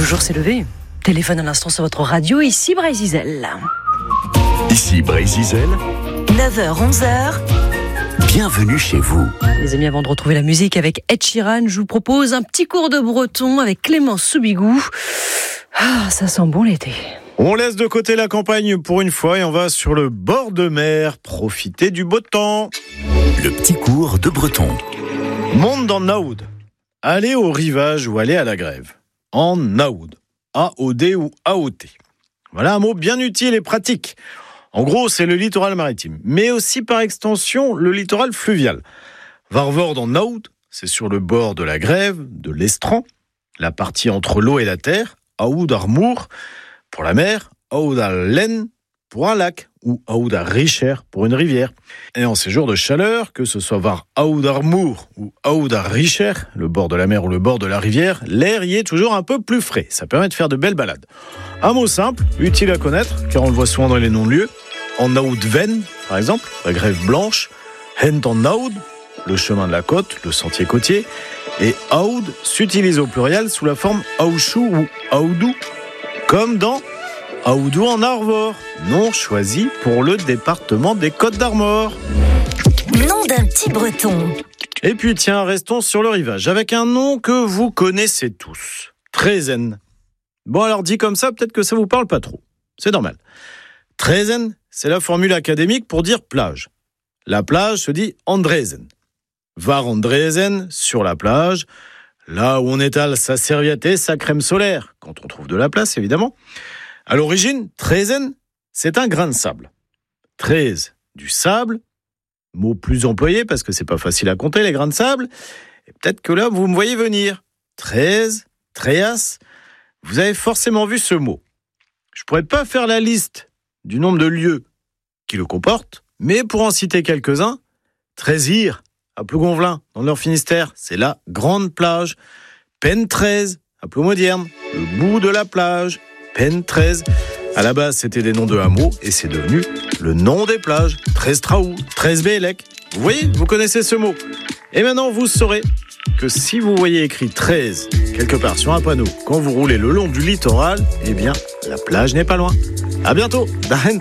Le jour s'est levé. Téléphone à l'instant sur votre radio, ici Brésil. Ici Brésil, 9h-11h. bienvenue chez vous. Les amis, avant de retrouver la musique avec Ed Sheeran, je vous propose un petit cours de breton avec Clémence Soubigou. Ah, ça sent bon l'été. On laisse de côté la campagne pour une fois et on va sur le bord de mer, profiter du beau temps. Le petit cours de breton. Monte dans Naoud. Aller au rivage ou aller à la grève. En Naoud. A-O-D ou A-O-T. Voilà un mot bien utile et pratique. En gros, c'est le littoral maritime, mais aussi par extension le littoral fluvial. Varvord en Naoud, c'est sur le bord de la grève, de l'estran, la partie entre l'eau et la terre, Aoud Armour pour la mer, Aoud Len pour un lac, ou Aoud Richer pour une rivière. Et en ces jours de chaleur, que ce soit vers Aoud Armour ou Aoud Richer, le bord de la mer ou le bord de la rivière, l'air y est toujours un peu plus frais. Ça permet de faire de belles balades. Un mot simple, utile à connaître, car on le voit souvent dans les noms de lieux. En Naoud Ven, par exemple, la grève blanche. Hent en Naoud, le chemin de la côte, le sentier côtier. Et Aoud s'utilise au pluriel sous la forme Aouchou ou Aoudou, comme dans Aoudou en Arvor, nom choisi pour le département des Côtes-d'Armor. Nom d'un petit breton. Et puis tiens, restons sur le rivage, avec un nom que vous connaissez tous, Trézen. Bon alors dit comme ça, peut-être que ça vous parle pas trop, c'est normal. Trézen, c'est la formule académique pour dire plage. La plage se dit Andrezen. Var Andrezen, sur la plage, là où on étale sa serviette et sa crème solaire, quand on trouve de la place évidemment. À l'origine, Trézen, c'est un grain de sable. Treize, du sable, mot plus employé parce que c'est pas facile à compter les grains de sable. Et peut-être que là, vous me voyez venir. 13, tréas, vous avez forcément vu ce mot. Je pourrais pas faire la liste du nombre de lieux qui le comportent, mais pour en citer quelques-uns, Trézir, à Plougonvelin, dans le Nord-Finistère, c'est la grande plage. Pen 13, à Ploumodierne, le bout de la plage. Pen 13. À la base, c'était des noms de hameaux et c'est devenu le nom des plages. Trestraou, Tresbélec. Vous voyez, vous connaissez ce mot. Et maintenant, vous saurez que si vous voyez écrit 13 quelque part sur un panneau quand vous roulez le long du littoral, eh bien, la plage n'est pas loin. À bientôt. Dahent.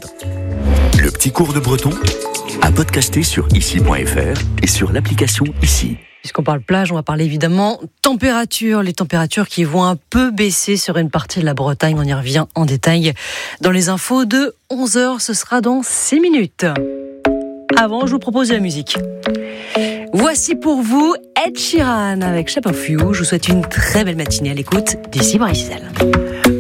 Le petit cours de breton à podcaster sur ici.fr et sur l'application Ici. Puisqu'on parle plage, on va parler évidemment température. Les températures qui vont un peu baisser sur une partie de la Bretagne. On y revient en détail dans les infos de 11h. Ce sera dans 6 minutes. Avant, je vous propose la musique. Voici pour vous Ed Sheeran avec Shape of You. Je vous souhaite une très belle matinée à l'écoute d'ici Brésil.